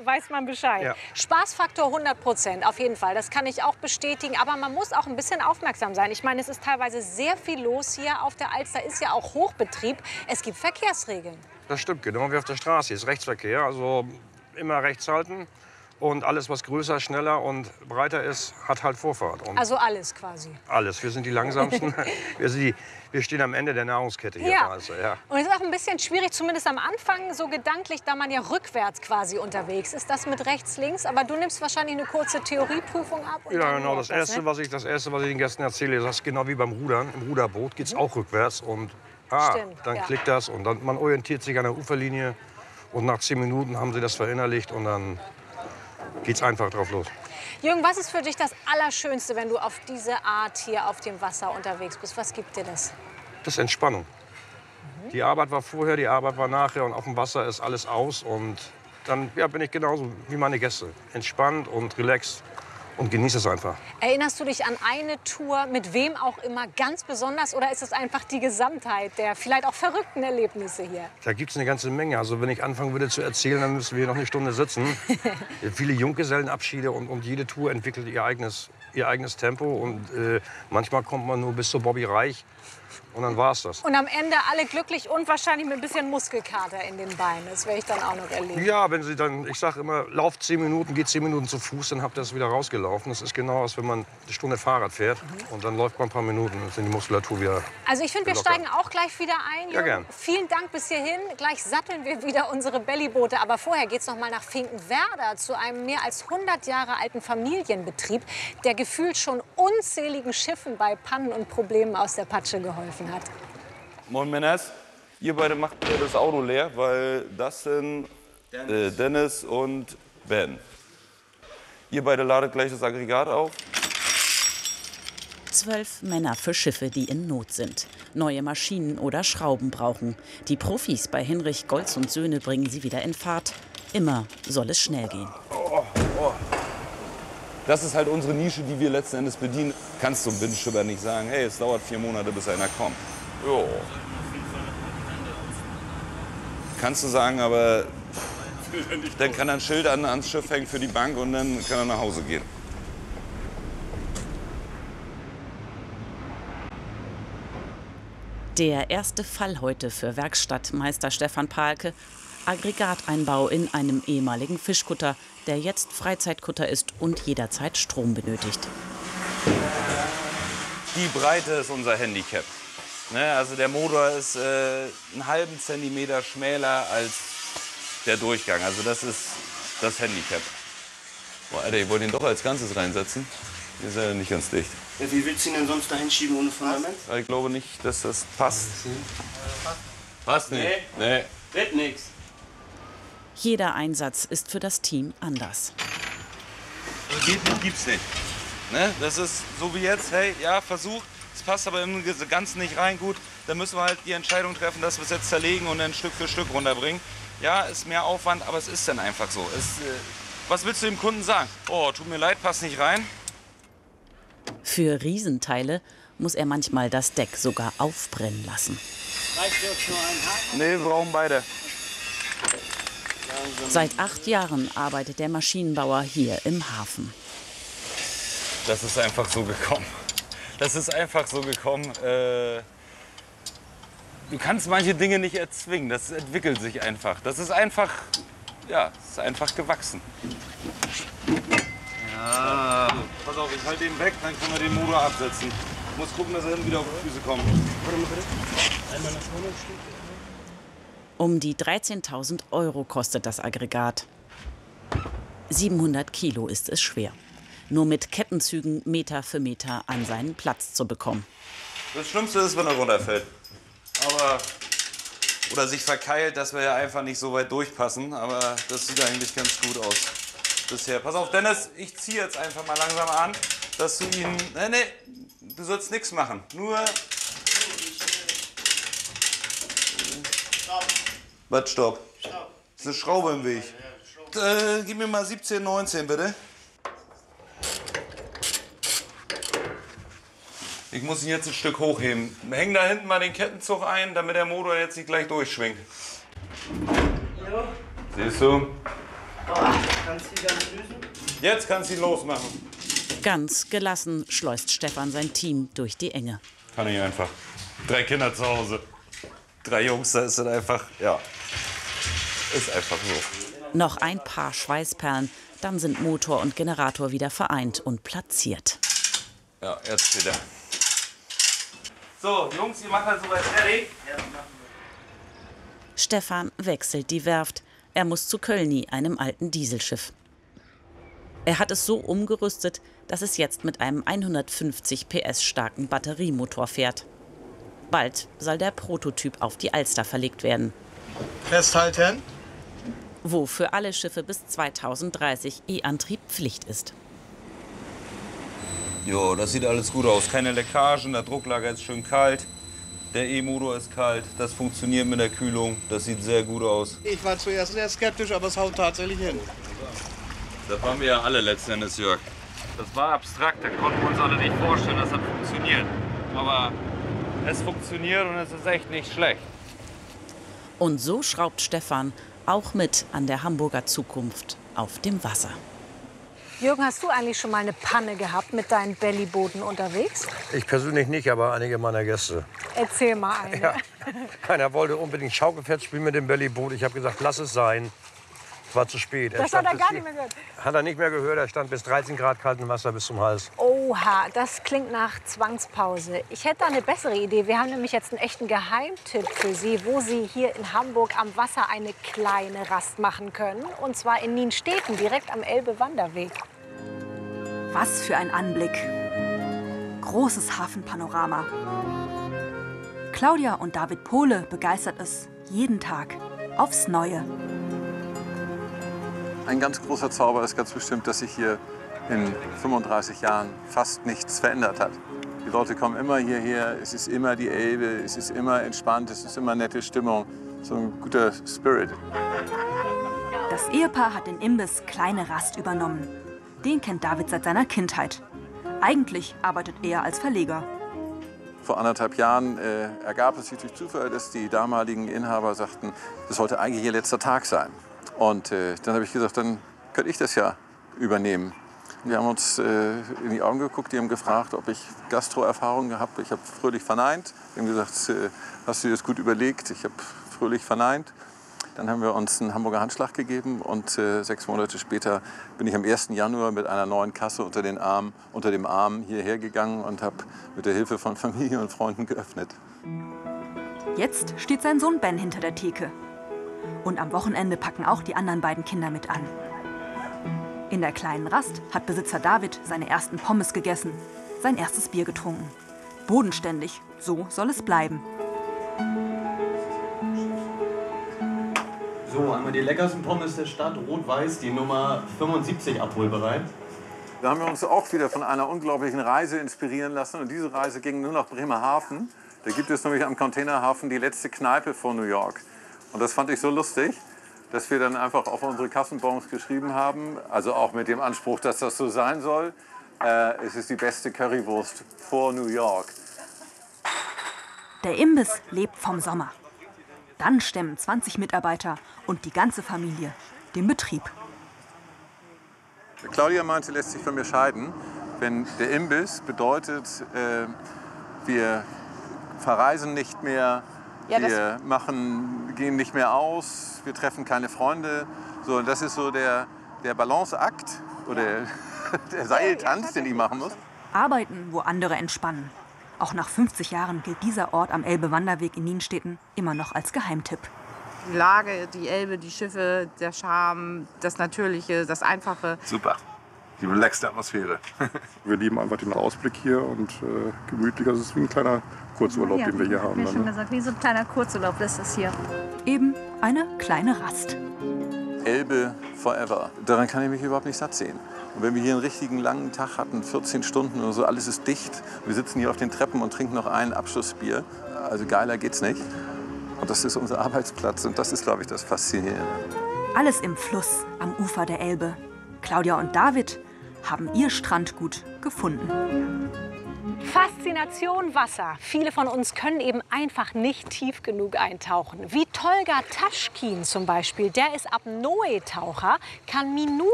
weiß man Bescheid. Ja. Spaßfaktor 100%, auf jeden Fall. Das kann ich auch bestätigen. Aber man muss auch ein bisschen aufmerksam sein. Ich meine, es ist teilweise sehr viel los hier auf der Alster. Ist ja auch Hochbetrieb. Es gibt Verkehrsregeln. Das stimmt, genau wie auf der Straße. Hier ist Rechtsverkehr, also immer rechts halten. Und alles, was größer, schneller und breiter ist, hat halt Vorfahrt. Und Also alles quasi. alles. Wir sind die langsamsten. Wir stehen am Ende der Nahrungskette hier. Ja. Also, ja. Und es ist auch ein bisschen schwierig, zumindest am Anfang, so gedanklich, da man ja rückwärts quasi unterwegs ist. Das mit rechts, links. Aber du nimmst wahrscheinlich eine kurze Theorieprüfung ab. Und Ja, dann genau. läuft Das Erste, ne? was ich den Gästen erzähle, das ist genau wie beim Rudern. Im Ruderboot geht es auch rückwärts. Und Stimmt, dann ja. klickt das. Und dann, man orientiert sich an der Uferlinie. Und nach 10 Minuten haben sie das verinnerlicht. Und dann geht's einfach drauf los. Jürgen, was ist für dich das Allerschönste, wenn du auf diese Art hier auf dem Wasser unterwegs bist? Was gibt dir das? Das ist Entspannung. Die Arbeit war vorher, die Arbeit war nachher. Und auf dem Wasser ist alles aus. Und dann bin ich genauso wie meine Gäste. Entspannt und relaxed. Und genieße es einfach. Erinnerst du dich an eine Tour, mit wem auch immer, ganz besonders? Oder ist es einfach die Gesamtheit der vielleicht auch verrückten Erlebnisse hier? Da gibt es eine ganze Menge. Also wenn ich anfangen würde zu erzählen, dann müssten wir hier noch eine Stunde sitzen. Viele Junggesellenabschiede und jede Tour entwickelt ihr eigenes Tempo. Und manchmal kommt man nur bis zu Bobby Reich. Und dann war's das. Und am Ende alle glücklich und wahrscheinlich mit ein bisschen Muskelkater in den Beinen. Das werde ich dann auch noch erleben. Ja, wenn Sie dann, ich sage immer, lauft 10 Minuten, geht 10 Minuten zu Fuß, dann habt ihr das wieder rausgelaufen. Das ist genau, als wenn man eine Stunde Fahrrad fährt. Und dann läuft man ein paar Minuten, dann sind die Muskulatur wieder. Also ich finde, wir locker. steigen auch gleich wieder ein. Ja, gern. Vielen Dank bis hierhin. Gleich satteln wir wieder unsere Bellyboote. Aber vorher geht's noch mal nach Finkenwerder zu einem mehr als 100 Jahre alten Familienbetrieb, der gefühlt schon unzähligen Schiffen bei Pannen und Problemen aus der Patsche geholfen hat. Moin Männers, ihr beide macht mir das Auto leer, weil das sind Dennis und Ben. Ihr beide ladet gleich das Aggregat auf. 12 Männer für Schiffe, die in Not sind, neue Maschinen oder Schrauben brauchen. Die Profis bei Hinrich Golz und Söhne bringen sie wieder in Fahrt. Immer soll es schnell gehen. Das ist halt unsere Nische, die wir letzten Endes bedienen. Kannst du einem Windschipper nicht sagen, hey, es dauert 4 Monate, bis einer kommt. Jo. Kannst du sagen, aber dann kann er ein Schild ans Schiff hängen für die Bank und dann kann er nach Hause gehen. Der erste Fall heute für Werkstattmeister Stefan Pahlke. Aggregateinbau in einem ehemaligen Fischkutter, der jetzt Freizeitkutter ist und jederzeit Strom benötigt. Die Breite ist unser Handicap. Ne, also der Motor ist einen halben Zentimeter schmäler als der Durchgang. Also das ist das Handicap. Boah, Alter, ich wollte ihn doch als Ganzes reinsetzen. Hier ist er nicht ganz dicht. Ja, wie willst du ihn denn sonst da hinschieben ohne Fundament? Ich glaube nicht, dass das passt. Passt nicht. Nee. Wird nix. Jeder Einsatz ist für das Team anders. Geht nicht, gibt's nicht. Ne? Das ist so wie jetzt, hey, ja, Versuch. Es passt aber im Ganzen nicht rein. Gut, dann müssen wir halt die Entscheidung treffen, dass wir es jetzt zerlegen und dann Stück für Stück runterbringen. Ja, ist mehr Aufwand, aber es ist dann einfach so. Was willst du dem Kunden sagen? Oh, tut mir leid, passt nicht rein. Für Riesenteile muss er manchmal das Deck sogar aufbrennen lassen. Reicht jetzt nur ein Haken? Nee, wir brauchen beide. Seit 8 Jahren arbeitet der Maschinenbauer hier im Hafen. Das ist einfach so gekommen. Das ist einfach so gekommen. Du kannst manche Dinge nicht erzwingen. Das entwickelt sich einfach. Das ist einfach, ja, ist einfach gewachsen. Ja. Pass auf, ich halte den weg, dann können wir den Motor absetzen. Ich muss gucken, dass er hinten wieder auf die Füße kommt. Warte mal bitte. Einmal nach vorne. Um die 13.000 € kostet das Aggregat. 700 Kilo ist es schwer. Nur mit Kettenzügen Meter für Meter an seinen Platz zu bekommen. Das Schlimmste ist, wenn er runterfällt. Aber, oder sich verkeilt, dass wir ja einfach nicht so weit durchpassen. Aber das sieht eigentlich ganz gut aus bisher. Pass auf, Dennis, ich ziehe jetzt einfach mal langsam an, dass du ihn... Nee, du sollst nichts machen. Nur... Was, stopp? Stopp. Ist eine Schraube im Weg. Gib mir mal 17, 19, bitte. Ich muss ihn jetzt ein Stück hochheben. Häng da hinten mal den Kettenzug ein, damit der Motor jetzt nicht gleich durchschwingt. Ja. Siehst du? Oh. Kannst du die dann lösen? Jetzt kannst du ihn losmachen. Ganz gelassen schleust Stefan sein Team durch die Enge. Kann ich einfach. 3 Kinder zu Hause. 3 Jungs, da ist es einfach, ja. Ist einfach so. Noch ein paar Schweißperlen, dann sind Motor und Generator wieder vereint und platziert. Ja, jetzt steht er. So, Jungs, ihr macht halt soweit fertig. Stefan wechselt die Werft. Er muss zu Kölni, einem alten Dieselschiff. Er hat es so umgerüstet, dass es jetzt mit einem 150 PS starken Batteriemotor fährt. Bald soll der Prototyp auf die Alster verlegt werden. Festhalten. Wo für alle Schiffe bis 2030 E-Antrieb Pflicht ist. Jo, das sieht alles gut aus. Keine Leckagen, der Drucklager ist schön kalt. Der E-Motor ist kalt. Das funktioniert mit der Kühlung. Das sieht sehr gut aus. Ich war zuerst sehr skeptisch, aber es haut tatsächlich hin. Das waren wir ja alle letzten Endes, Jörg. Das war abstrakt, da konnten wir uns alle nicht vorstellen, dass das funktioniert. Aber es funktioniert und es ist echt nicht schlecht. Und so schraubt Stefan auch mit an der Hamburger Zukunft auf dem Wasser. Jürgen, hast du eigentlich schon mal eine Panne gehabt mit deinen Bellybooten unterwegs? Ich persönlich nicht, aber einige meiner Gäste. Erzähl mal eine. Ja. Einer wollte unbedingt Schaukelpferd spielen mit dem Bellyboot. Ich habe gesagt, lass es sein. Es war zu spät. Das hat er gar nicht mehr gehört. Hat er nicht mehr gehört. Er stand bis 13 Grad kaltem Wasser bis zum Hals. Oha, das klingt nach Zwangspause. Ich hätte da eine bessere Idee. Wir haben nämlich jetzt einen echten Geheimtipp für Sie, wo Sie hier in Hamburg am Wasser eine kleine Rast machen können. Und zwar in Nienstedten, direkt am Elbe-Wanderweg. Was für ein Anblick. Großes Hafenpanorama. Claudia und David Pohle begeistert es jeden Tag aufs Neue. Ein ganz großer Zauber ist ganz bestimmt, dass sich hier in 35 Jahren fast nichts verändert hat. Die Leute kommen immer hierher, es ist immer die Elbe, es ist immer entspannt, es ist immer nette Stimmung, so ein guter Spirit. Das Ehepaar hat den Imbiss Kleine Rast übernommen. Den kennt David seit seiner Kindheit. Eigentlich arbeitet er als Verleger. Vor 1,5 Jahren ergab es sich durch Zufall, dass die damaligen Inhaber sagten, das sollte eigentlich ihr letzter Tag sein. Und dann habe ich gesagt, dann könnte ich das ja übernehmen. Wir haben uns in die Augen geguckt, die haben gefragt, ob ich Gastro-Erfahrung gehabt habe. Ich habe fröhlich verneint. Die haben gesagt, hast du dir das gut überlegt? Ich habe fröhlich verneint. Dann haben wir uns einen Hamburger Handschlag gegeben und 6 Monate später bin ich am 1. Januar mit einer neuen Kasse unter dem Arm hierher gegangen und habe mit der Hilfe von Familie und Freunden geöffnet. Jetzt steht sein Sohn Ben hinter der Theke. Und am Wochenende packen auch die anderen beiden Kinder mit an. In der kleinen Rast hat Besitzer David seine ersten Pommes gegessen, sein erstes Bier getrunken. Bodenständig, so soll es bleiben. So, einmal die leckersten Pommes der Stadt, rot-weiß, die Nummer 75 abholbereit. Da haben wir uns auch wieder von einer unglaublichen Reise inspirieren lassen. Und diese Reise ging nur nach Bremerhaven. Da gibt es nämlich am Containerhafen die letzte Kneipe von New York. Und das fand ich so lustig, dass wir dann einfach auf unsere Kassenbons geschrieben haben, also auch mit dem Anspruch, dass das so sein soll. Es ist die beste Currywurst vor New York. Der Imbiss lebt vom Sommer. Dann stemmen 20 Mitarbeiter und die ganze Familie den Betrieb. Claudia meinte, lässt sich von mir scheiden, wenn der Imbiss bedeutet, wir verreisen nicht mehr, Ja, wir gehen nicht mehr aus, wir treffen keine Freunde. So, das ist so der Balanceakt oder der Seiltanz, den ich machen muss. Arbeiten, wo andere entspannen. Auch nach 50 Jahren gilt dieser Ort am Elbe-Wanderweg in Nienstedten immer noch als Geheimtipp. Die Lage, die Elbe, die Schiffe, der Charme, das Natürliche, das Einfache. Super. Die relaxte Atmosphäre. Wir lieben einfach den Ausblick hier und gemütlich. Also es ist wie ein kleiner Kurzurlaub, den wir hier haben. Wie schon gesagt, wie so ein kleiner Kurzurlaub ist das hier. Eben eine kleine Rast. Elbe forever. Daran kann ich mich überhaupt nicht satt sehen. Und wenn wir hier einen richtigen langen Tag hatten, 14 Stunden oder so, alles ist dicht. Wir sitzen hier auf den Treppen und trinken noch ein Abschlussbier. Also geiler geht's nicht. Und das ist unser Arbeitsplatz und das ist, glaube ich, das Faszinierende. Alles im Fluss am Ufer der Elbe. Claudia und David haben ihr Strandgut gefunden. Faszination Wasser. Viele von uns können eben einfach nicht tief genug eintauchen. Wie Tolga Taschkin zum Beispiel. Der ist Apnoe-Taucher, kann Minuten